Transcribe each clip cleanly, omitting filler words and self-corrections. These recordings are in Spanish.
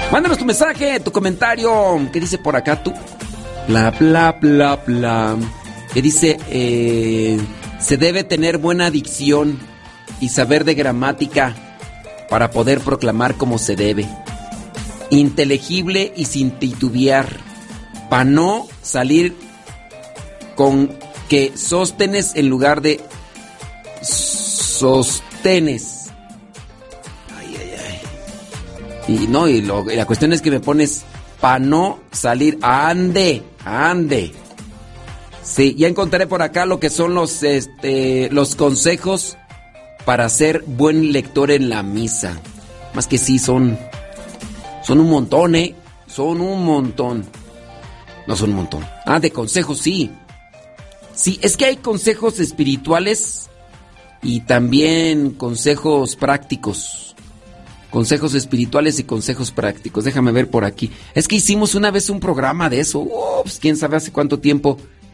Mándanos tu mensaje, tu comentario. ¿Qué dice por acá tú? Bla, bla, bla, bla. Que dice, se debe tener buena dicción y saber de gramática para poder proclamar como se debe. Inteligible y sin titubear, para no salir con que sostenes en lugar de sostenes. Ay, ay, ay. Y no, y la cuestión es que me pones para no salir. Ande. Sí, ya encontré por acá lo que son los consejos para ser buen lector en la misa. Más que sí, son un montón, ¿eh? Son un montón. No son un montón. De consejos, sí. Sí, es que hay consejos espirituales y también consejos prácticos. Consejos espirituales y consejos prácticos. Déjame ver por aquí. Es que hicimos una vez un programa de eso. Pues quién sabe hace cuánto tiempo.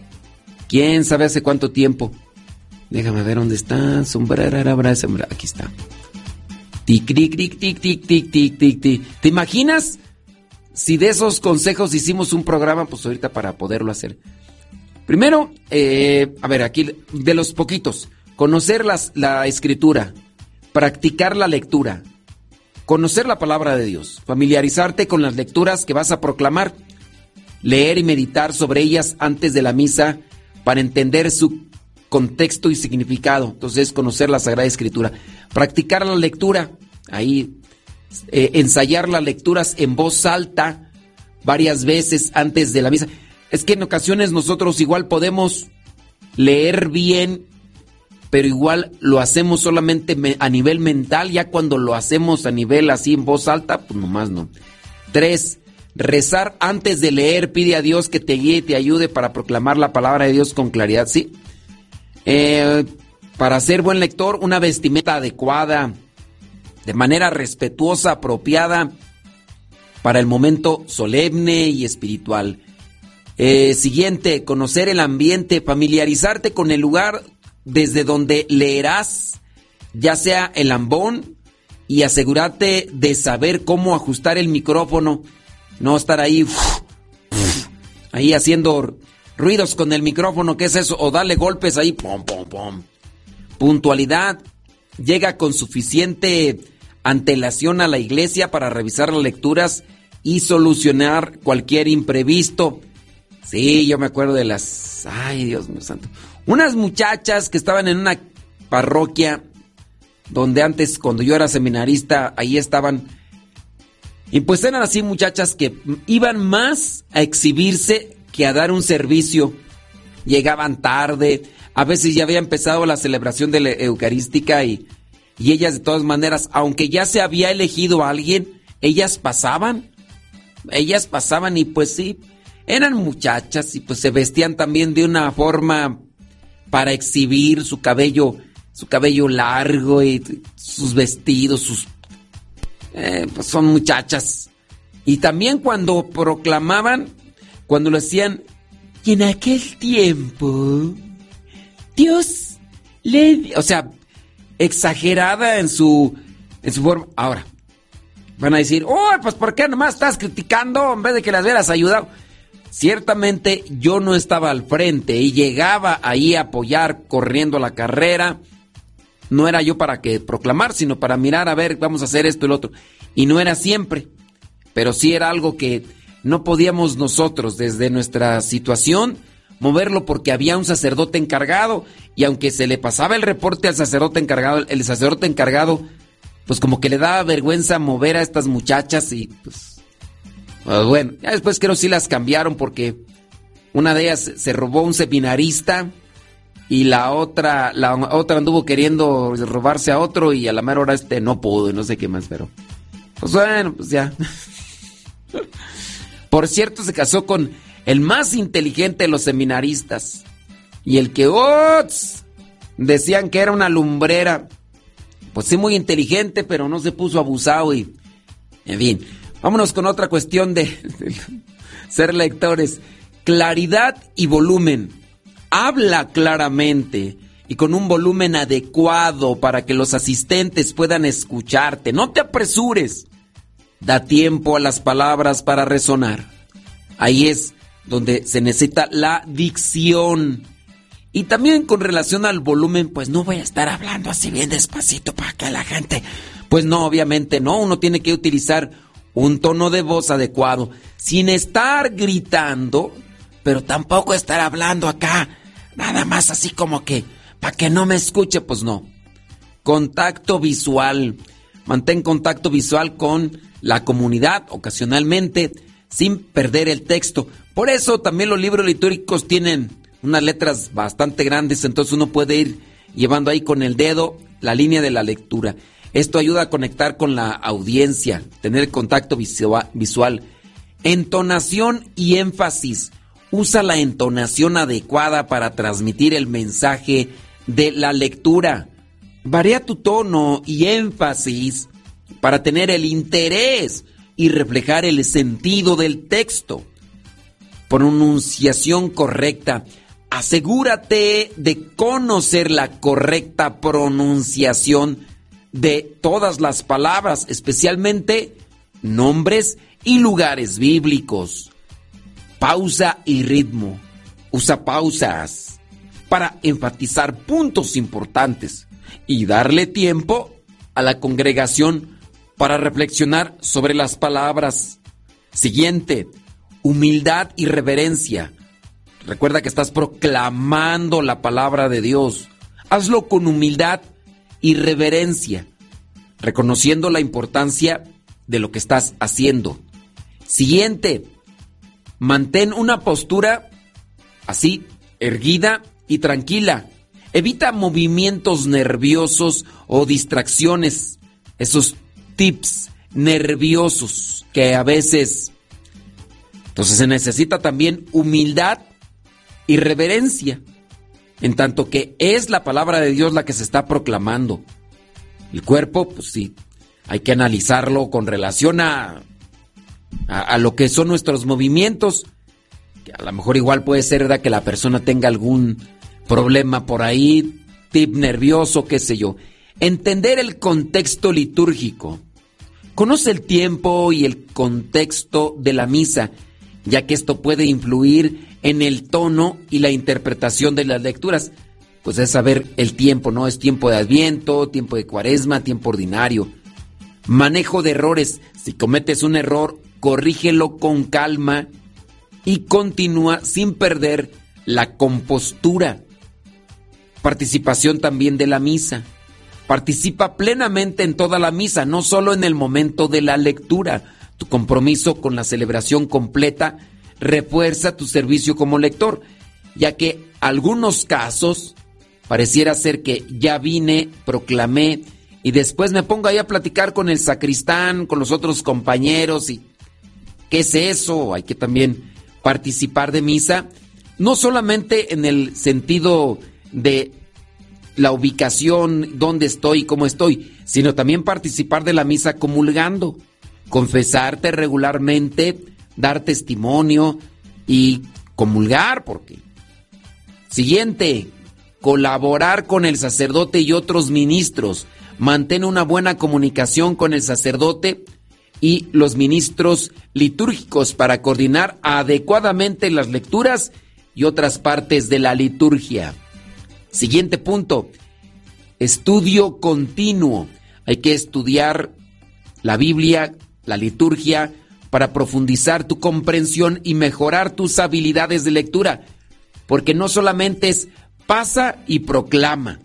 Déjame ver dónde está. Aquí está. Tic, tic, tic, tic, tic, tic, tic, tic, tic. ¿Te imaginas si de esos consejos hicimos un programa? Pues ahorita para poderlo hacer. Primero, a ver, aquí de los poquitos. Conocer la escritura. Practicar la lectura. Conocer la palabra de Dios. Familiarizarte con las lecturas que vas a proclamar. Leer y meditar sobre ellas antes de la misa para entender su contexto y significado. Entonces, conocer la Sagrada Escritura. Practicar la lectura. Ahí, ensayar las lecturas en voz alta varias veces antes de la misa. Es que en ocasiones nosotros igual podemos leer bien, pero igual lo hacemos solamente a nivel mental. Ya cuando lo hacemos a nivel así en voz alta, pues nomás no. 3. Rezar antes de leer. Pide a Dios que te guíe y te ayude para proclamar la palabra de Dios con claridad, ¿sí? Para ser buen lector, una vestimenta adecuada, de manera respetuosa, apropiada, para el momento solemne y espiritual. Siguiente, conocer el ambiente, familiarizarte con el lugar desde donde leerás, ya sea el ambón, y asegurarte de saber cómo ajustar el micrófono. No estar ahí haciendo ruidos con el micrófono, ¿qué es eso? O darle golpes ahí, pom, pom, pom. Puntualidad. Llega con suficiente antelación a la iglesia para revisar las lecturas y solucionar cualquier imprevisto. Sí, yo me acuerdo de las... Ay, Dios mío santo. Unas muchachas que estaban en una parroquia donde antes, cuando yo era seminarista, ahí estaban... Y pues eran así muchachas que iban más a exhibirse que a dar un servicio. Llegaban tarde, a veces ya había empezado la celebración de la Eucarística y ellas de todas maneras, aunque ya se había elegido a alguien, ellas pasaban y pues sí, eran muchachas y pues se vestían también de una forma para exhibir su cabello largo y sus vestidos, pues son muchachas. Y también cuando proclamaban, cuando lo hacían, y en aquel tiempo, Dios o sea, exagerada en su forma. Ahora, van a decir, pues ¿por qué nomás estás criticando en vez de que las hubieras ayudado? Ciertamente yo no estaba al frente y llegaba ahí a apoyar corriendo la carrera. No era yo para que proclamar, sino para mirar, a ver, vamos a hacer esto y lo otro. Y no era siempre, pero sí era algo que no podíamos nosotros, desde nuestra situación, moverlo porque había un sacerdote encargado. Y aunque se le pasaba el reporte al sacerdote encargado, el sacerdote encargado, pues como que le daba vergüenza mover a estas muchachas y pues bueno, ya después creo que sí las cambiaron porque una de ellas se robó un seminarista. Y la otra anduvo queriendo robarse a otro y a la mera hora no pudo y no sé qué más, pero... Pues bueno, pues ya. Por cierto, se casó con el más inteligente de los seminaristas. Y el que, decían que era una lumbrera. Pues sí, muy inteligente, pero no se puso abusado y... En fin, vámonos con otra cuestión de ser lectores. Claridad y volumen. Habla claramente y con un volumen adecuado para que los asistentes puedan escucharte. No te apresures. Da tiempo a las palabras para resonar. Ahí es donde se necesita la dicción. Y también con relación al volumen, pues no voy a estar hablando así bien despacito para que la gente... Pues no, obviamente no. Uno tiene que utilizar un tono de voz adecuado, sin estar gritando, pero tampoco estar hablando acá, nada más así como que, para que no me escuche, pues no. Contacto visual. Mantén contacto visual con la comunidad ocasionalmente, sin perder el texto. Por eso también los libros litúrgicos tienen unas letras bastante grandes, entonces uno puede ir llevando ahí con el dedo la línea de la lectura. Esto ayuda a conectar con la audiencia, tener contacto visual. Entonación y énfasis. Usa la entonación adecuada para transmitir el mensaje de la lectura. Varía tu tono y énfasis para tener el interés y reflejar el sentido del texto. Pronunciación correcta. Asegúrate de conocer la correcta pronunciación de todas las palabras, especialmente nombres y lugares bíblicos. Pausa y ritmo. Usa pausas para enfatizar puntos importantes y darle tiempo a la congregación para reflexionar sobre las palabras. Siguiente, humildad y reverencia. Recuerda que estás proclamando la palabra de Dios. Hazlo con humildad y reverencia, reconociendo la importancia de lo que estás haciendo. Siguiente, mantén una postura así, erguida y tranquila. Evita movimientos nerviosos o distracciones, esos tips nerviosos que a veces... Entonces se necesita también humildad y reverencia, en tanto que es la palabra de Dios la que se está proclamando. El cuerpo, pues sí, hay que analizarlo con relación a lo que son nuestros movimientos, que a lo mejor igual puede ser, ¿verdad?, que la persona tenga algún problema por ahí, tip nervioso, qué sé yo. Entender el contexto litúrgico. Conoce el tiempo y el contexto de la misa, ya que esto puede influir en el tono y la interpretación de las lecturas. Pues es saber el tiempo, ¿no? Es tiempo de Adviento, tiempo de Cuaresma, tiempo ordinario. Manejo de errores. Si cometes un error, corrígelo con calma y continúa sin perder la compostura. Participación también de la misa. Participa plenamente en toda la misa, no solo en el momento de la lectura. Tu compromiso con la celebración completa refuerza tu servicio como lector, ya que algunos casos pareciera ser que ya vine, proclamé y después me pongo ahí a platicar con el sacristán, con los otros compañeros y ¿qué es eso? Hay que también participar de misa, no solamente en el sentido de la ubicación, dónde estoy, cómo estoy, sino también participar de la misa comulgando, confesarte regularmente, dar testimonio y comulgar, porque... Siguiente, colaborar con el sacerdote y otros ministros. Mantén una buena comunicación con el sacerdote y los ministros litúrgicos para coordinar adecuadamente las lecturas y otras partes de la liturgia. Siguiente punto, estudio continuo. Hay que estudiar la Biblia, la liturgia, para profundizar tu comprensión y mejorar tus habilidades de lectura. Porque no solamente es pasa y proclama.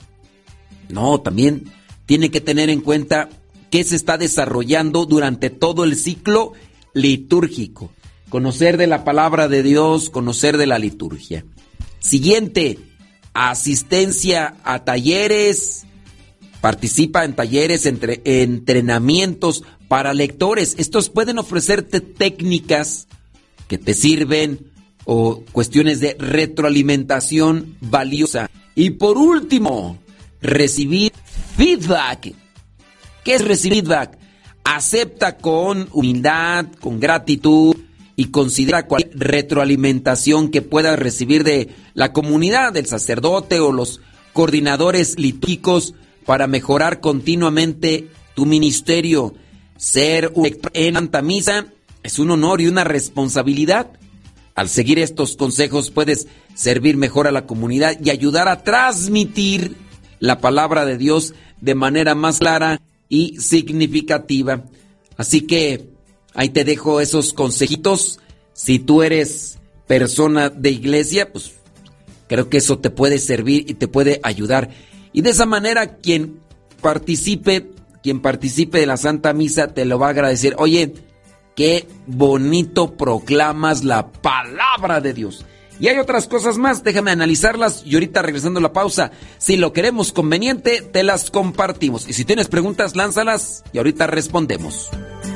No, también tiene que tener en cuenta qué se está desarrollando durante todo el ciclo litúrgico. Conocer de la palabra de Dios, conocer de la liturgia. Siguiente, asistencia a talleres. Participa en talleres, entrenamientos para lectores. Estos pueden ofrecerte técnicas que te sirven o cuestiones de retroalimentación valiosa. Y por último, recibir feedback. ¿Qué es recibir feedback? Acepta con humildad, con gratitud y considera cualquier retroalimentación que puedas recibir de la comunidad, del sacerdote o los coordinadores litúrgicos para mejorar continuamente tu ministerio. Ser un en Santa Misa es un honor y una responsabilidad. Al seguir estos consejos puedes servir mejor a la comunidad y ayudar a transmitir la palabra de Dios de manera más clara y significativa. Así que ahí te dejo esos consejitos. Si tú eres persona de iglesia, pues creo que eso te puede servir y te puede ayudar. Y de esa manera quien participe de la Santa Misa te lo va a agradecer. Oye, qué bonito proclamas la palabra de Dios. Y hay otras cosas más, déjame analizarlas y ahorita regresando a la pausa, si lo queremos conveniente, te las compartimos. Y si tienes preguntas, lánzalas y ahorita respondemos.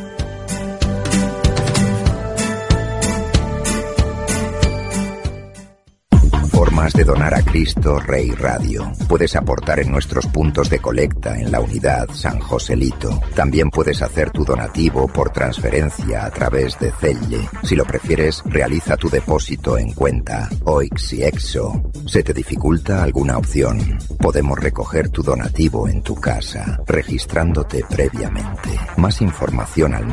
Formas de donar a Cristo Rey Radio. Puedes aportar en nuestros puntos de colecta en la unidad San Joselito. También puedes hacer tu donativo por transferencia a través de Zelle. Si lo prefieres, realiza tu depósito en cuenta OIX y EXO. ¿Se te dificulta alguna opción? Podemos recoger tu donativo en tu casa, registrándote previamente. Más información al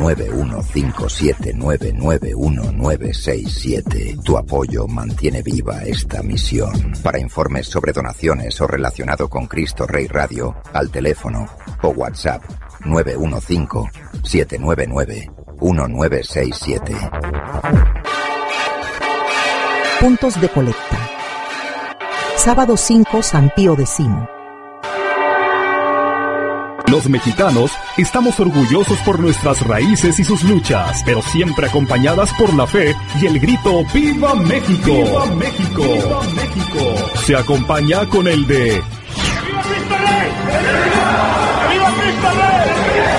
915799197. Tu apoyo mantiene viva esta misión. Para informes sobre donaciones o relacionado con Cristo Rey Radio, al teléfono o WhatsApp 915-799-1967. Puntos de colecta. Sábado 5, San Pío X. Los mexicanos estamos orgullosos por nuestras raíces y sus luchas, pero siempre acompañadas por la fe y el grito ¡Viva México! ¡Viva México! ¡Viva México! Se acompaña con el de ¡Viva Cristo Rey! ¡Viva Cristo Rey!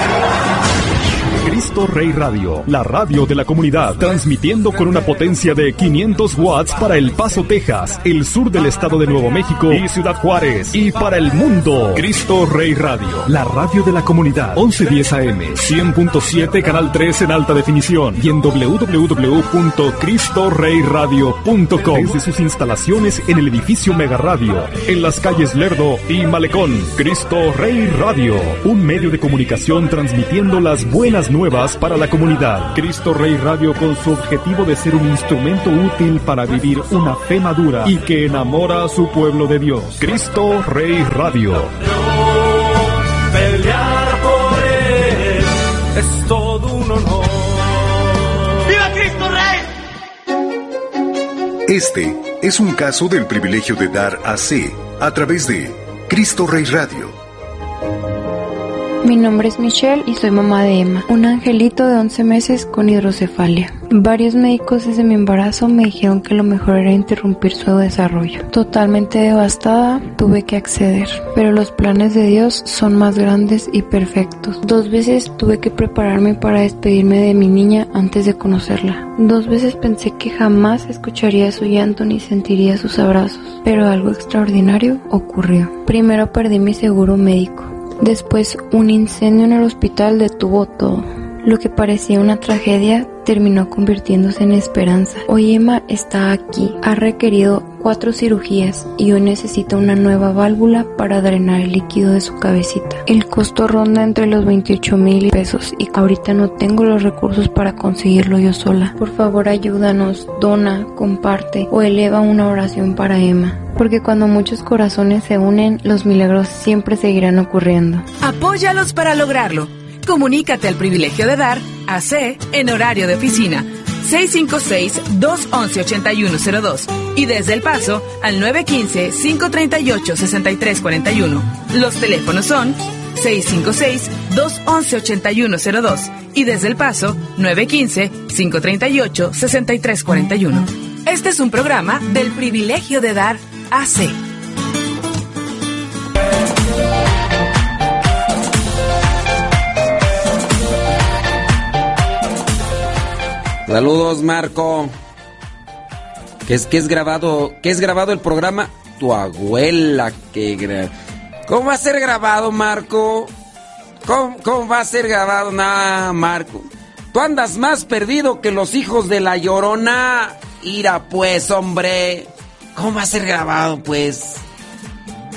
Cristo Rey Radio, la radio de la comunidad, transmitiendo con una potencia de 500 watts para El Paso, Texas, el sur del estado de Nuevo México y Ciudad Juárez, y para el mundo. Cristo Rey Radio, la radio de la comunidad, 1110 AM, 100.7 canal 3 en alta definición y en www.cristoreyradio.com. Desde sus instalaciones en el edificio Mega Radio, en las calles Lerdo y Malecón. Cristo Rey Radio, un medio de comunicación transmitiendo las buenas nuevas para la comunidad. Cristo Rey Radio, con su objetivo de ser un instrumento útil para vivir una fe madura y que enamora a su pueblo de Dios. Cristo Rey Radio. Pelear por él es todo un honor. ¡Viva Cristo Rey! Este es un caso del privilegio de dar a través de Cristo Rey Radio. Mi nombre es Michelle y soy mamá de Emma, un angelito de 11 meses con hidrocefalia. Varios médicos desde mi embarazo me dijeron que lo mejor era interrumpir su desarrollo. Totalmente devastada, tuve que acceder, pero los planes de Dios son más grandes y perfectos. 2 veces tuve que prepararme para despedirme de mi niña antes de conocerla. 2 veces pensé que jamás escucharía su llanto ni sentiría sus abrazos, pero algo extraordinario ocurrió. Primero perdí mi seguro médico. Después, un incendio en el hospital detuvo todo. Lo que parecía una tragedia terminó convirtiéndose en esperanza. Hoy Emma está aquí. Ha requerido 4 cirugías y hoy necesita una nueva válvula para drenar el líquido de su cabecita. El costo ronda entre los 28,000 pesos y ahorita no tengo los recursos para conseguirlo yo sola. Por favor, ayúdanos, dona, comparte o eleva una oración para Emma. Porque cuando muchos corazones se unen, los milagros siempre seguirán ocurriendo. Apóyalos para lograrlo. Comunícate al privilegio de dar AC en horario de oficina 656-211-8102 y desde El Paso al 915-538-6341. Los teléfonos son 656-211-8102 y desde El Paso 915-538-6341. Este es un programa del privilegio de dar AC. Saludos, Marco. ¿Qué es grabado el programa? Tu abuela ¿Cómo va a ser grabado, Marco? ¿Cómo va a ser grabado? Nah, Marco. Tú andas más perdido que los hijos de la Llorona. Ira, pues, hombre. ¿Cómo va a ser grabado, pues?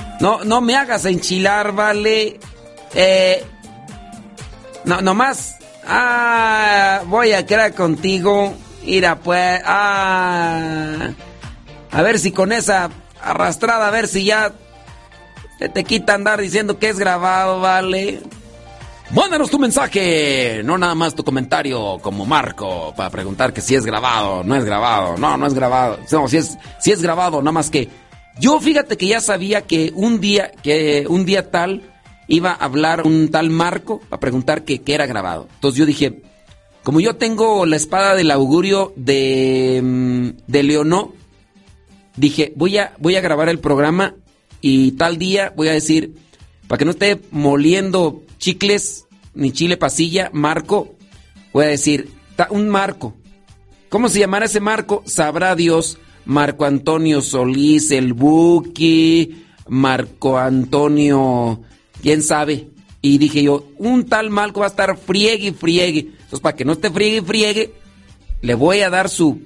No me hagas enchilar, ¿vale? Nomás Voy a quedar contigo. Mira, pues. A ver si con esa arrastrada, a ver si ya te quita andar diciendo que es grabado, ¿vale? Mándanos tu mensaje, no nada más tu comentario como Marco, para preguntar que si es grabado, no es grabado. No es grabado. No, si es grabado, nada más que yo fíjate que ya sabía que un día tal iba a hablar un tal Marco para preguntar que era grabado. Entonces yo dije, como yo tengo la espada del augurio de Leonó, dije, voy a grabar el programa y tal día voy a decir, para que no esté moliendo chicles ni chile pasilla, Marco, voy a decir, un Marco. ¿Cómo se llamará ese Marco? Sabrá Dios. Marco Antonio Solís, el Buki, Marco Antonio, quién sabe. Y dije yo, un tal Marco va a estar friegue y friegue. Entonces, para que no esté friegue y friegue, le voy a dar su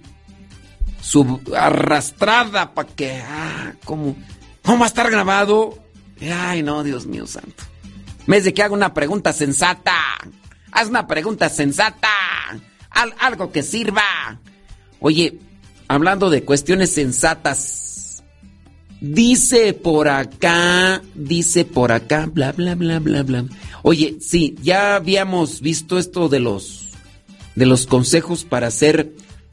arrastrada para que, ¿cómo va a estar grabado? Ay, no, Dios mío santo. En vez de que haga una pregunta sensata, haz una pregunta sensata, algo que sirva. Oye, hablando de cuestiones sensatas, dice por acá, bla, bla, bla, bla, bla. Oye, sí, ya habíamos visto esto de los consejos para ser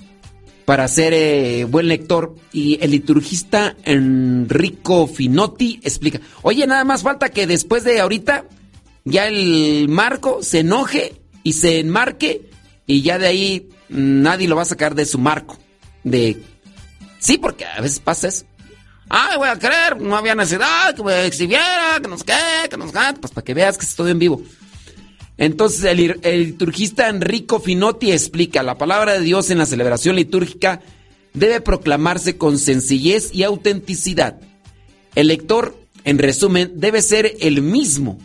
buen lector, y el liturgista Enrico Finotti explica. Oye, nada más falta que después de ahorita ya el Marco se enoje y se enmarque, y ya de ahí nadie lo va a sacar de su marco. Sí, porque a veces pasa eso. Voy a creer, no había necesidad que me exhibiera, que nos quede, pues para que veas que estoy en vivo. Entonces el liturgista Enrico Finotti explica, la palabra de Dios en la celebración litúrgica debe proclamarse con sencillez y autenticidad. El lector, en resumen, debe ser el mismo.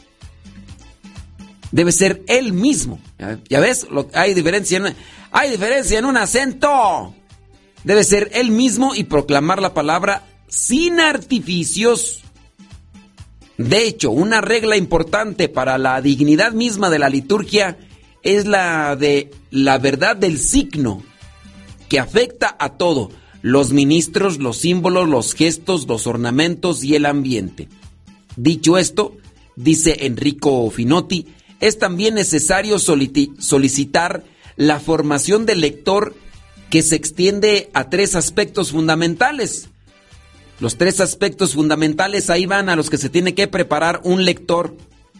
Debe ser el mismo. ¿Ya ves? Hay diferencia en un acento. Debe ser el mismo y proclamar la palabra sin artificios. De hecho, una regla importante para la dignidad misma de la liturgia es la de la verdad del signo, que afecta a todo: los ministros, los símbolos, los gestos, los ornamentos y el ambiente. Dicho esto, dice Enrico Finotti, es también necesario solicitar la formación del lector, que se extiende a 3 aspectos fundamentales. Los 3 aspectos fundamentales ahí van a los que se tiene que preparar un lector.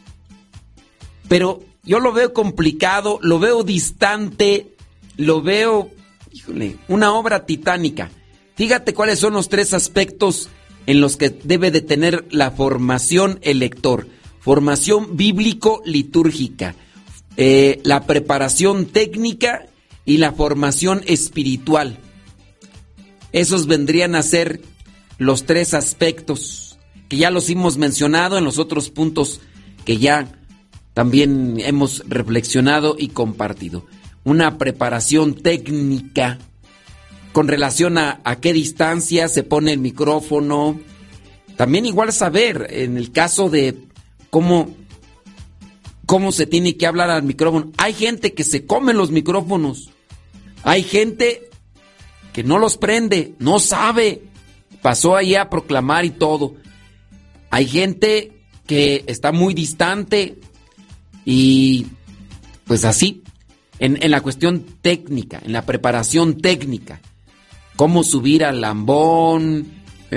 Pero yo lo veo complicado, lo veo distante, lo veo, una obra titánica. Fíjate cuáles son los 3 aspectos en los que debe de tener la formación el lector. Formación bíblico-litúrgica, la preparación técnica y la formación espiritual. Esos vendrían a ser los 3 aspectos que ya los hemos mencionado en los otros puntos que ya también hemos reflexionado y compartido. Una preparación técnica con relación a qué distancia se pone el micrófono. También igual saber en el caso de cómo se tiene que hablar al micrófono. Hay gente que se come los micrófonos. Hay gente que no los prende, no sabe. Pasó ahí a proclamar y todo. Hay gente que está muy distante y pues así, en la cuestión técnica, en la preparación técnica. Cómo subir al lambón,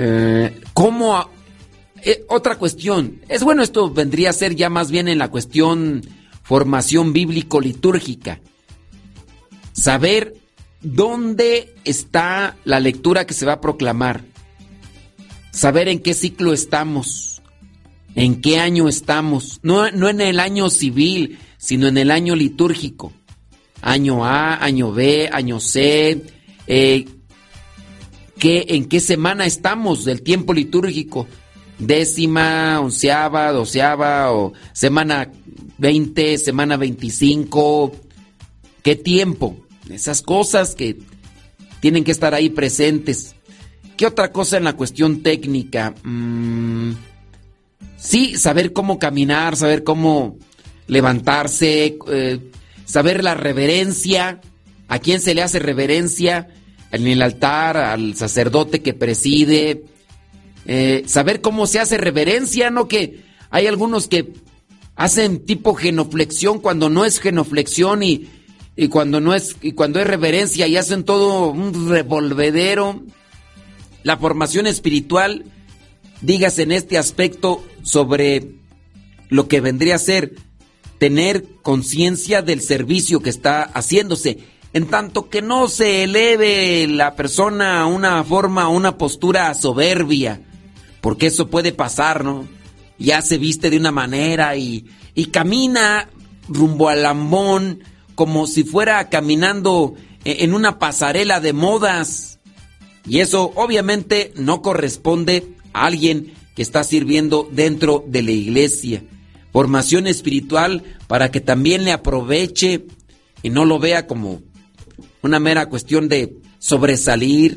otra cuestión. Es bueno, esto vendría a ser ya más bien en la cuestión formación bíblico-litúrgica. Saber dónde está la lectura que se va a proclamar. Saber en qué ciclo estamos, en qué año estamos. No en el año civil, sino en el año litúrgico. Año A, año B, año C. ¿En qué semana estamos del tiempo litúrgico? 10ª, 11ª, 12ª, o semana 20, semana 25. ¿Qué tiempo? Esas cosas que tienen que estar ahí presentes. ¿Qué otra cosa en la cuestión técnica? Sí, saber cómo caminar, saber cómo levantarse, saber la reverencia, a quién se le hace reverencia en el altar, al sacerdote que preside, saber cómo se hace reverencia, ¿no? Que hay algunos que hacen tipo genuflexión cuando no es genuflexión y cuando es reverencia y hacen todo un revolvedero. La formación espiritual, dígase en este aspecto sobre lo que vendría a ser tener conciencia del servicio que está haciéndose, en tanto que no se eleve la persona a una forma, a una postura soberbia, porque eso puede pasar, ¿no? Ya se viste de una manera y camina rumbo al lambón como si fuera caminando en una pasarela de modas. Y eso obviamente no corresponde a alguien que está sirviendo dentro de la iglesia. Formación espiritual para que también le aproveche y no lo vea como una mera cuestión de sobresalir.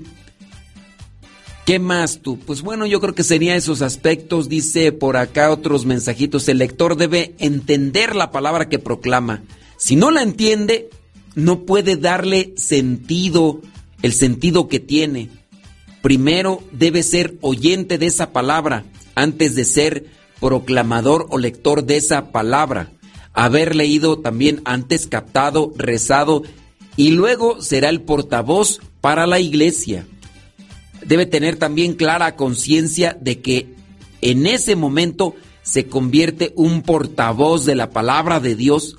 ¿Qué más tú? Pues bueno, yo creo que serían esos aspectos. Dice por acá otros mensajitos. El lector debe entender la palabra que proclama. Si no la entiende, no puede darle sentido, el sentido que tiene. Primero debe ser oyente de esa palabra antes de ser proclamador o lector de esa palabra. Haber leído también antes, captado, rezado, y luego será el portavoz para la iglesia. Debe tener también clara conciencia de que en ese momento se convierte un portavoz de la palabra de Dios.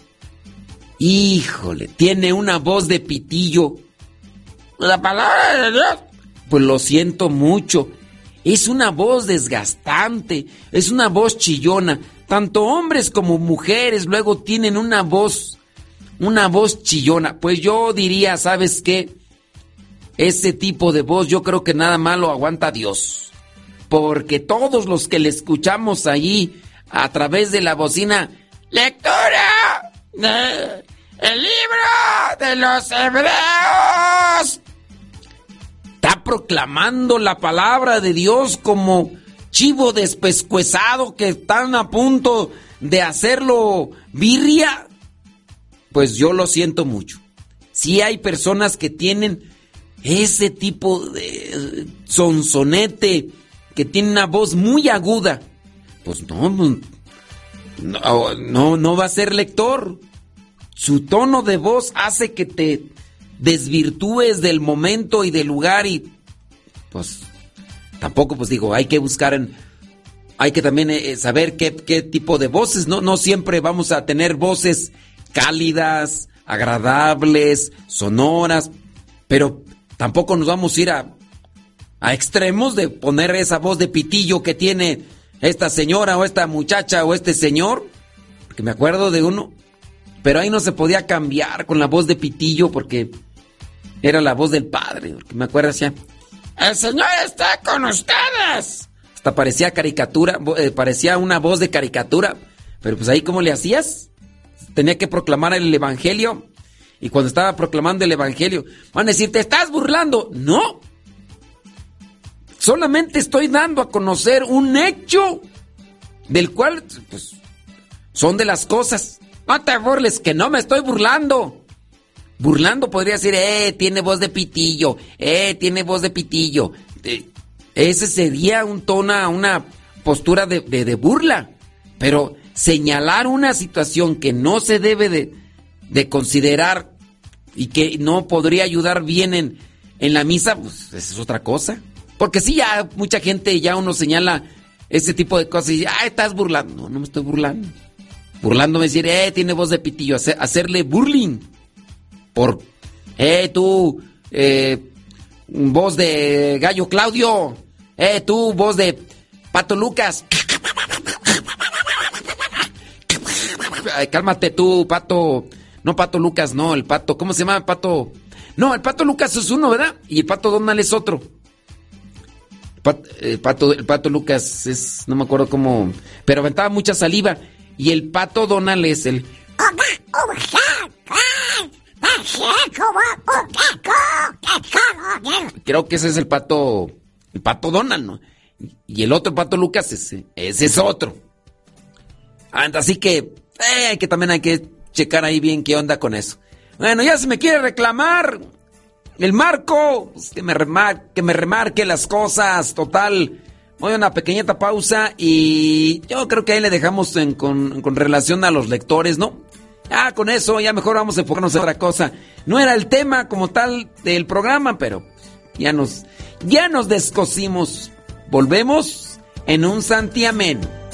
Híjole, tiene una voz de pitillo. ¿La palabra de Dios? Pues lo siento mucho. Es una voz desgastante, es una voz chillona. Tanto hombres como mujeres luego tienen una voz chillona. Pues yo diría, ¿sabes qué? Ese tipo de voz yo creo que nada más lo aguanta Dios. Porque todos los que le escuchamos allí a través de la bocina, lectura del libro de los Hebreos, está proclamando la palabra de Dios como chivo despescuezado que están a punto de hacerlo birria. Pues yo lo siento mucho. Sí hay personas que tienen ese tipo de sonsonete, que tiene una voz muy aguda. Pues no va a ser lector. Su tono de voz hace que te desvirtúes del momento y del lugar y pues tampoco, pues digo, hay que buscar hay que también saber qué tipo de voces, no siempre vamos a tener voces cálidas, agradables, sonoras, pero tampoco nos vamos a ir a extremos de poner esa voz de pitillo que tiene esta señora o esta muchacha o este señor, porque me acuerdo de uno, pero ahí no se podía cambiar con la voz de pitillo porque era la voz del padre, porque me acuerdo decía, el Señor está con ustedes. Hasta parecía caricatura, parecía una voz de caricatura, pero pues ahí ¿cómo le hacías? Tenía que proclamar el evangelio. Y cuando estaba proclamando el evangelio, van a decir, ¿te estás burlando? No. Solamente estoy dando a conocer un hecho del cual, pues, son de las cosas. No te burles, que no me estoy burlando. Burlando podría decir, tiene voz de pitillo, tiene voz de pitillo. Ese sería un tono, una postura de burla. Pero señalar una situación que no se debe de considerar y que no podría ayudar bien en la misa, pues esa es otra cosa. Porque sí, ya mucha gente, ya uno señala ese tipo de cosas y dice, estás burlando. No me estoy burlando. Burlándome decir, tiene voz de pitillo, hacerle burling. Por, tú, voz de Gallo Claudio, tú, voz de Pato Lucas. Cálmate tú, Pato. No, Pato Lucas, no, el Pato. ¿Cómo se llama el Pato? No, el Pato Lucas es uno, ¿verdad? Y el Pato Donald es otro. El Pato Lucas es, no me acuerdo cómo, pero aventaba mucha saliva. Y el Pato Donald es el... Creo que ese es el Pato Donald, ¿no? Y el otro Pato Lucas, ese es otro. Así que también hay que checar ahí bien qué onda con eso. Bueno, ya se me quiere reclamar el Marco, pues que me remarque las cosas. Total, voy a una pequeñita pausa y yo creo que ahí le dejamos con relación a los lectores, ¿no? Con eso ya mejor vamos a enfocarnos en otra cosa. No era el tema como tal del programa, pero ya nos descosimos. Volvemos en un santiamén.